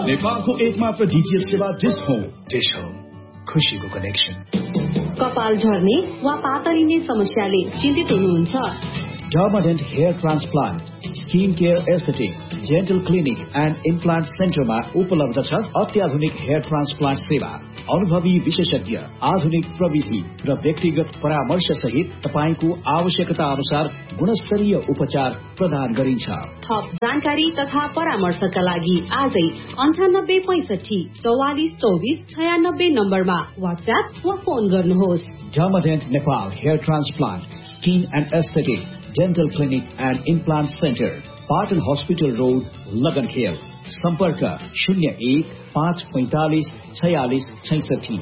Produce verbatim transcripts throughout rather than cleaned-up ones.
नेपालको एकमात्र डीटीएच सेवा डिश होम। डिश होम, खुशीको कनेक्सन। कपाल झर्ने वा पातलिने समस्याले चिन्तित हुनुहुन्छ? डर्माडेन्ट hair transplant, skin care aesthetic, dental clinic and implant सेन्टरमा उपलब्ध छ अत्याधुनिक हेयर ट्रान्सप्लान्ट सेवा। अनुभवी विशेषज्ञ, आधुनिक प्रविधि र व्यक्तिगत परामर्श सहित तपाईको आवश्यकता अनुसार गुणस्तरीय उपचार प्रदान गरिन्छ। थप जानकारी तथा परामर्शका लागि आजै अन्ठानब्बे पैंसठी चौवालिस चौबिस छयानब्बे नम्बरमा वाट्सएप वा फोन गर्नुहोस्। डर्माडेन्ट Nepal hair transplant, skin and aesthetic, dental clinic and implant centre, Patan hospital road, लगनखेल। सम्पर्क शून्य एक पाँच पैंतालिस छयालिस छैसठी।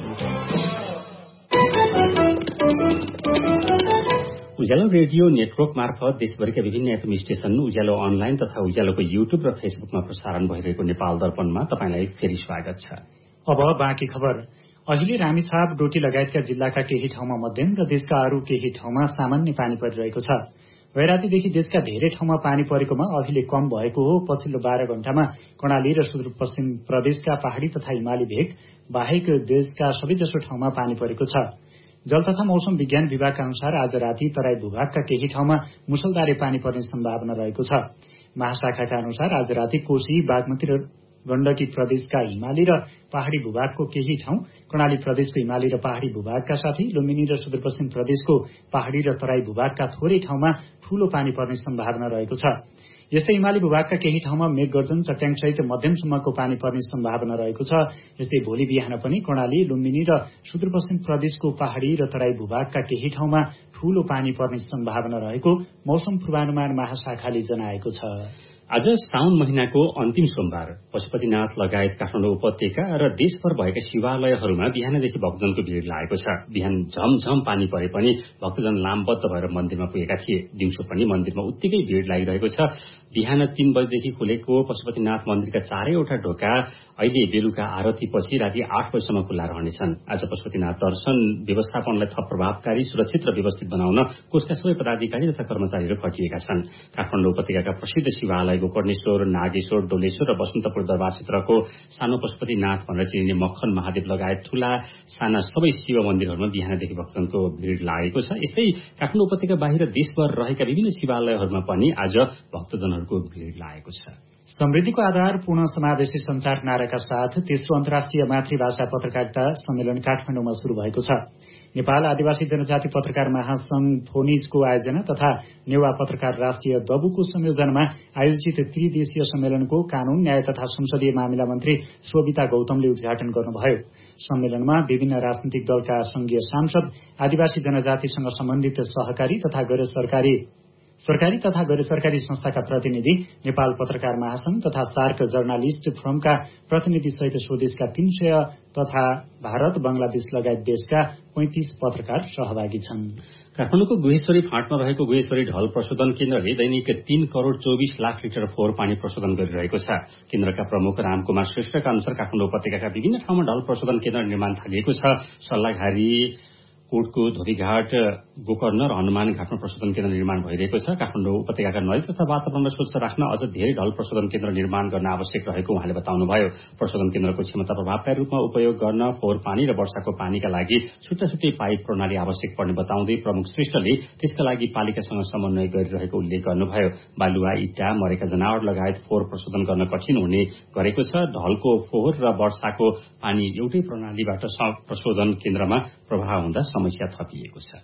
उज्यालो रेडियो नेटवर्क मार्फत देशभरिका विभिन्न एफएम स्टेशन, उज्यालो अनलाइन तथा उज्यालोको युट्युब र फेसबुकमा प्रसारण भइरहेको नेपाल दर्पणमा तपाईलाई फेरि स्वागत छ। अब बाँकी खबर। अहिले रामेछाप, डोटी लगायतका जिल्लाका केही ठाउँमा मध्यम र देशका अरू केही ठाउँमा सामान्य पानी परिरहेको छ। गैरातीदेखि देशका धेरै ठाउँमा पानी परेकोमा अहिले कम भएको हो। पछिल्लो बाह्र घण्टामा कर्णाली र सुदूरपश्चिम प्रदेशका पहाड़ी तथा हिमाली भेग बाहेक देशका सबैजसो ठाउँमा पानी परेको छ। जल तथा मौसम विज्ञान विभागका अनुसार आज राति तराई भूभागका केही ठाउँमा मुसलधारे पानी पर्ने सम्भावना रहेको छ। महाशाखाका अनुसार आज राति कोशी, बागमती र गण्डकी प्रदेशका हिमाली र पहाड़ी भूभागको केही ठाउँ, कर्णाली प्रदेशको हिमाली र पहाड़ी भूभागका साथै लुम्बिनी र सुदूरपश्चिम प्रदेशको पहाड़ी र तराई भूभागका थोरै ठाउँमा ठूलो पानी पर्ने सम्भावना रहेको छ। यस्तै हिमाली भूभागका केही ठाउँमा मेघगर्जन, चट्याङसहित मध्यमसम्मको पानी पर्ने सम्भावना रहेको छ। यस्तै भोलि बिहान पनि कर्णाली, लुम्बिनी र सुदूरपश्चिम प्रदेशको पहाड़ी र तराई भूभागका केही ठाउँमा ठूलो पानी पर्ने सम्भावना रहेको मौसम पूर्वानुमान महाशाखाले जनाएको छ। आज साउन महिनाको अन्तिम सोमबार पशुपतिनाथ लगायत काठमाडौँ उपत्यका र देशभर भएका शिवालयहरूमा बिहानदेखि भक्तजनको भीड़ लागेको छ। बिहान झमझम पानी परे पनि भक्तजन लामबद्ध भएर मन्दिरमा पुगेका थिए। दिउँसो पनि मन्दिरमा उत्तिकै भीड़ लागिरहेको छ। बिहान तीन बजेदेखि खुलेको पशुपतिनाथ मन्दिरका चारैवटा ढोका अहिले बेलुका आरतीपछि राति आठ बजेसम्म खुल्ला रहनेछन्। आज पशुपतिनाथ दर्शन व्यवस्थापनलाई थप प्रभावकारी, सुरक्षित र व्यवस्थित बनाउन कोषका सबै पदाधिकारी तथा कर्मचारीहरू खटिएका छन्। काठमाडौँ उपत्यकाका प्रसिद्ध शिवालय गोकर्णेश्वर, नागेश्वर, डोलेश्वर र बसन्तपुर दरबार क्षेत्रको सानो पशुपतिनाथ भनेर चिनिने मक्खन महादेव लगायत ठूला साना सबै शिव मन्दिरहरूमा बिहानदेखि भक्तजनको भीड़ लागेको छ। यस्तै काठमाडौँ उपत्यका बाहिर देशभर रहेका विभिन्न शिवालयहरूमा पनि आज भक्तजनहरूको भीड़ लागेको छ। समृद्धिको आधार पूर्ण समावेशी संचार नाराका साथ तेस्रो अन्तर्राष्ट्रिय मातृभाषा पत्रकारिता सम्मेलन काठमाडौँमा शुरू भएको छ। नेपाल आदिवासी जनजाति पत्रकार महासंघ फोनिजको आयोजना तथा नेवा पत्रकार राष्ट्रिय दबुको संयोजनमा आयोजित त्रिदेशीय सम्मेलनको कानून, न्याय तथा संसदीय मामिला मन्त्री शोभिता गौतमले उद्घाटन गर्नुभयो। सम्मेलनमा विभिन्न राजनीतिक दलका संघीय सांसद, आदिवासी जनजातिसँग सम्बन्धित सहकारी तथा गैर सरकारी सरकारी तथा गैर सरकारी संस्थाका प्रतिनिधि, नेपाल पत्रकार महासंघ तथा सार्क जर्नालिस्ट फोरमका प्रतिनिधि सहित स्वदेशका तीन सय तथा भारत, बंगलादेश लगायत देशका पैंतिस पत्रकार सहभागी छन्। काठमाडौँको गुहेश्वरी फाँटमा रहेको गुहेश्वरी ढल प्रशोधन केन्द्रले दैनिक तीन करोड़ चौबिस लाख लिटर फोहोर पानी प्रशोधन गरिरहेको छ। केन्द्रका प्रमुख रामकुमार श्रेष्ठका अनुसार काठमाडौँ उपत्यकाका विभिन्न ठाउँमा ढल प्रशोधन केन्द्र निर्माण थालिएको छ। सल्लाघारी, कोटको धोबीघाट, गोकर्ण र हनुमान घाटमा प्रशोधन केन्द्र निर्माण भइरहेको छ। काठमाडौँ उपत्यकाका नदी तथा वातावरणलाई स्वच्छ राख्न अझ धेरै ढल प्रशोधन केन्द्र निर्माण गर्न आवश्यक रहेको उहाँले बताउनुभयो। प्रशोधन केन्द्रको क्षमता प्रभावकारी रूपमा उपयोग गर्न फोहोर पानी र वर्षाको पानीका लागि छुट्टा छुट्टै पाइप प्रणाली आवश्यक पर्ने बताउँदै प्रमुख श्रेष्ठले त्यसका लागि पालिकासँग समन्वय गरिरहेको उल्लेख गर्नुभयो। बालुवा, इट्टा, मरेका जनावर लगायत फोहोर प्रशोधन गर्न कठिन हुने गरेको छ। ढलको फोहोर र वर्षाको पानी एउटै प्रणालीबाट प्रशोधन केन्द्रमा प्रवाह हुँदा समस्या थपिएको छ।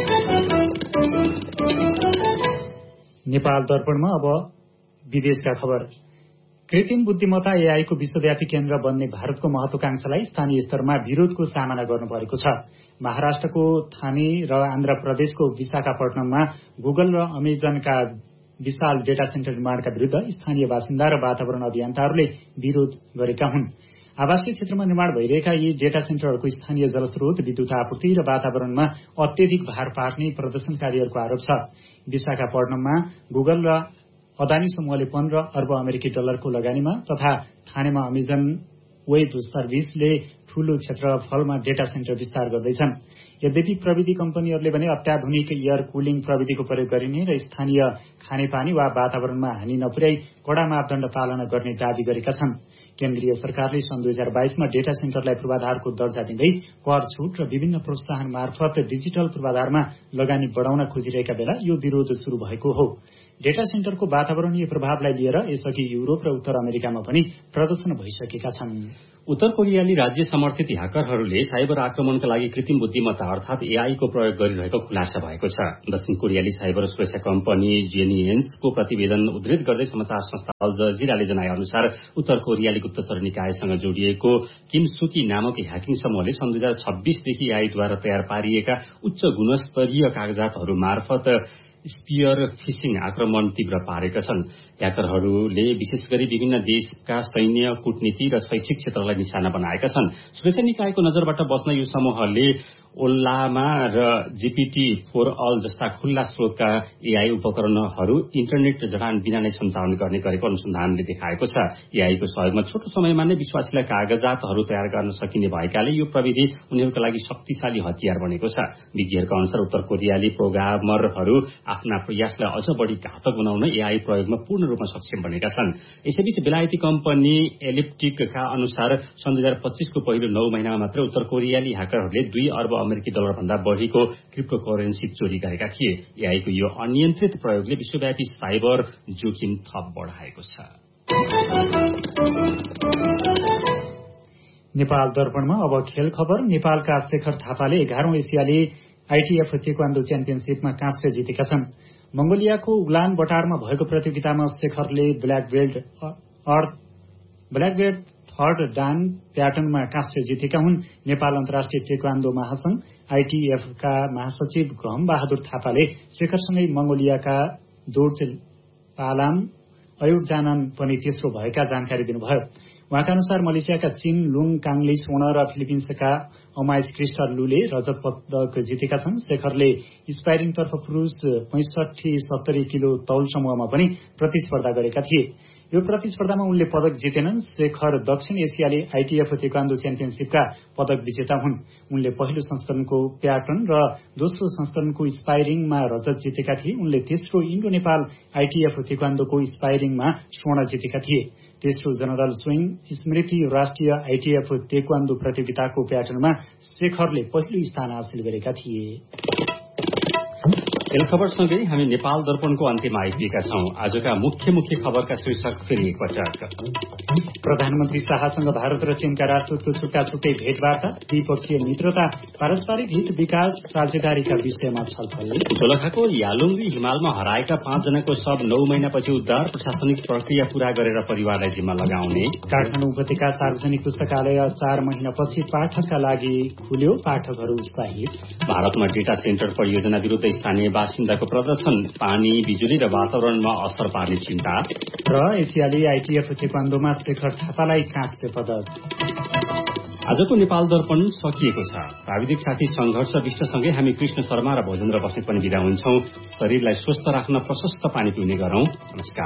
नेपाल दर्पणमा अब विदेशका खबर। कृत्रिम बुद्धिमत्ता एआई को विश्वव्यापी केन्द्र बन्ने भारतको महत्वाकांक्षालाई स्थानीय स्तरमा विरोधको सामना गर्नु परेको छ। महाराष्ट्रको थाने र आन्ध्र प्रदेशको विशाखापट्टनममा गुगल र अमेजनका विशाल डेटा सेन्टर निर्माणका विरूद्ध स्थानीय बासिन्दा र वातावरण अभियन्ताहरूले विरोध गरेका हुन्। आवासीय क्षेत्रमा निर्माण भइरहेका यी डेटा सेन्टरहरूको स्थानीय जलस्रोत, विद्युत आपूर्ति र वातावरणमा अत्यधिक भार पार्ने प्रदर्शनकारीहरूको आरोप छ। विशाखापट्टनममा गुगल र अदानी समूहले पन्ध्र अर्ब अमेरिकी डलरको लगानीमा तथा थानेमा अमेजन वेब सर्भिसले ठूलो क्षेत्रफलमा डेटा सेन्टर विस्तार गर्दैछन्। यद्यपि प्रविधि कम्पनीहरूले भने अत्याधुनिक एयर कुलिङ प्रविधिको प्रयोग गरिने र स्थानीय खानेपानी वा वातावरणमा हानि नपुर्याई कड़ा मापदण्ड पालना गर्ने दावी गरेका छन्। केन्द्रीय सरकारले सन् दुई हजार बाइसमा डेटा सेन्टरलाई पूर्वाधारको दर्जा दिँदै कर छूट र विभिन्न प्रोत्साहन मार्फत डिजिटल पूर्वाधारमा लगानी बढ़ाउन खोजिरहेका बेला यो विरोध शुरू भएको हो। डेटा सेन्टरको वातावरणीय प्रभावलाई लिएर यसअघि युरोप र उत्तर अमेरिकामा पनि प्रदर्शन भइसकेका छन्। उत्तर कोरियाली राज्य समर्थित ह्याकरहरूले साइबर आक्रमणका लागि कृत्रिम बुद्धिमत्ता अर्थात एआई को प्रयोग गरिरहेको खुलासा भएको छ। दक्षिण कोरियाली साइबर सुरक्षा कम्पनी जेनिएन्सको प्रतिवेदन उद्धृत गर्दै समाचार संस्था अल जजिराले जनाए अनुसार उत्तर कोरियाली गुप्तचर निकायसँग जोडिएको किम सुकी नामक ह्याकिङ समूहले सन् दुई हजार छब्बीसदेखि एआईद्वारा तयार पारिएका उच्च गुणस्तरीय कागजातहरू मार्फत स्पियर फिशिङ आक्रमण तीव्र पारेका छन्। ह्याकरहरूले विशेष गरी विभिन्न देशका सैन्य, कूटनीति र शैक्षिक क्षेत्रलाई निशाना बनाएका छन्। सुरक्षा निकायको नजरबाट बस्न यो समूहले ओल्लामा र जीपीटी फोर अल जस्ता खुल्ला स्रोतका एआई उपकरणहरू इन्टरनेट जडान बिना नै सञ्चालन गर्ने गरेको अनुसन्धानले देखाएको छ। एआईको सहयोगमा छोटो समयमा नै विश्वासीलाई कागजातहरू तयार गर्न सकिने भएकाले यो प्रविधि उनीहरूका लागि शक्तिशाली हतियार बनेको छ। विज्ञहरूका अनुसार उत्तर कोरियाली प्रोग्रामरहरू आफ्ना प्रयासलाई अझ बढ़ी घातक बनाउन एआई प्रयोगमा पूर्ण रूपमा सक्षम बनेका छन्। यसैबीच बेलायती कम्पनी एलिप्टिकका अनुसार सन् दुई हजार पच्चीसको पहिलो नौ महिनामा मात्र उत्तर कोरियाली ह्याकरहरूले दुई अर्ब अमेरिकी डलर भन्दा बढ़ीको क्रिप्टो करेन्सी चोरी गरेका थिए। एआईको यो अनियन्त्रित प्रयोगले विश्वव्यापी साइबर जोखिम थप बढ़ाएको छ। नेपाल दर्पणमा अब खेल खबर। नेपालका शेखर थापाले एघारौं एसियाली आईटीएफ तेक्वान्डो च्याम्पियनशीपमा काँस्य जितेका छन्। मंगोलियाको उलान बटारमा भएको प्रतियोगितामा शेखरले black belt black belt third डान प्याटर्नमा काँस्य जितेका हुन्। नेपाल अन्तर्राष्ट्रिय टेक्वान्डो महासंघ आईटीएफका महासचिव गहम बहादुर थापाले शेखरसँगै मंगोलियाका दोर्जे पालाम अयुर्जानन पनि तेस्रो भएका जानकारी दिनुभयो। उहाँका अनुसार मलेसियाका चिन लुङ काङले स्वर्ण र फिलिपिन्सका अमाइस क्रिस्टलुले रजत पदक जितेका छन्। शेखरले स्पाइरिङतर्फ पुरूष पैंसठी सत्तरी किलो तौल समूहमा पनि प्रतिस्पर्धा गरेका थिए। यो प्रतिस्पर्धामा उनले पदक जितेनन्। शेखर दक्षिण एसियाली आईटीएफ तेक्वान्डो च्याम्पियनशीपका पदक विजेता हुन्। उनले पहिलो संस्करणको प्याटर्न र दोस्रो संस्करणको स्पाइरिङमा रजत जितेका थिए। उनले तेस्रो इन्डो नेपाल आईटीएफ तेक्वान्डोको स्पाइरिङमा स्वर्ण जितेका थिए। तेस्रो जनरल स्विङ स्मृति राष्ट्रिय आईटीएफ तेक्वान्डो प्रतियोगिताको प्याटर्नमा शेखरले पहिलो स्थान हासिल गरेका थिए। खेल खबरसँगै हामी नेपाल दर्पणको अन्त्यमा आइपुगेका छौं। आजका मुख्य मुख्य खबरका शीर्षक फेरि एकपटक। प्रधानमन्त्री शाहसँग भारत र चीनका राजदूतको छुट्टा छुट्टै भेटवार्ता, द्विपक्षीय मित्रता, पारस्परिक हित, विकास, साझेदारीका विषयमा छलफल। दोलखाको यालुङ्गी हिमालमा हराएका पाँचजनाको शव नौ महिनापछि उद्धार, प्रशासनिक प्रक्रिया पूरा गरेर परिवारलाई जिम्मा लगाउने। काठमाडौँ उपत्यका सार्वजनिक पुस्तकालय चार महिनापछि पाठकका लागि खुल्यो, पाठकहरू उत्साहित। भारतमा डेटा सेन्टर परियोजना विरूद्ध स्थानीय बासिन्दाको प्रदर्शन, पानी, बिजुली र वातावरणमा असर पार्ने चिन्ता। र एसियाली आईटीएफ तेक्वान्डोमा शेखर थापालाई काँस्य पदक। आजको नेपाल दर्पण सकिएको छ। प्राविधिक साथी संघर्ष विष्टसँगै हामी कृष्ण शर्मा र भोजेन्द्र बस्नेत पनि बिदा हुन्छौं। शरीरलाई स्वस्थ राख्न प्रशस्त पानी पिउने गरौं। नमस्कार।